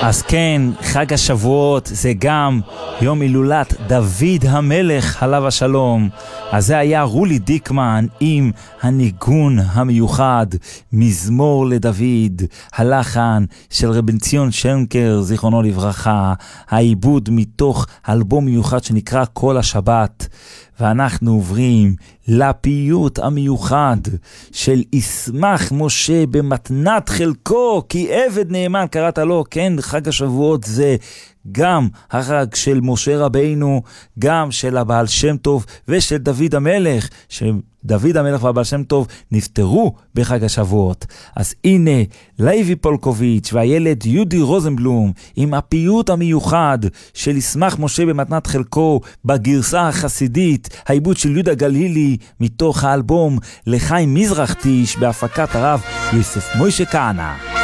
אז כן, חג השבועות זה גם יום הילולת דוד המלך עליו השלום. אז זה היה רולי דיקמן עם הניגון המיוחד, מזמור לדוד, הלחן של רבי ציון שנקר, זיכרונו לברכה, העיבוד מתוך אלבום מיוחד שנקרא כל השבת. ואנחנו עוברים לפיוט המיוחד של ישמח משה במתנת חלקו, כי עבד נאמן קראת לו. כן, חג השבועות זה גם החג של משה רבינו, גם של הבעל שם טוב ושל דוד המלך, שדוד המלך והבעל שם טוב נפטרו בחג השבועות. אז הנה לייבי פולקוביץ' והילד יהודי רוזנבלום עם הפיוט המיוחד של ישמח משה במתנת חלקו בגרסה החסידית, העיבוד של יהודה גלילי מתוך האלבום לחיים מזרחתיש בהפקת הרב יוסף מוישה כהנא.